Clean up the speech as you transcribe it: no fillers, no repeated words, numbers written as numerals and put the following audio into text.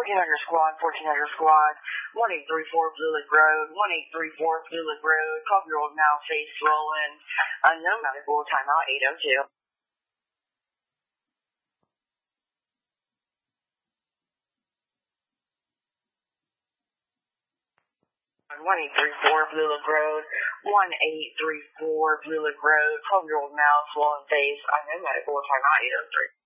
squad, 1400 squad, 1834 Blue Lake Road, 1834 Blue Lake Road, 12-year-old male face swollen, unknown medical, timeout 802. 1834 Blue Lake Road, 1834 Blue Lake Road, 12-year-old male, swollen face, unknown medical, timeout 803.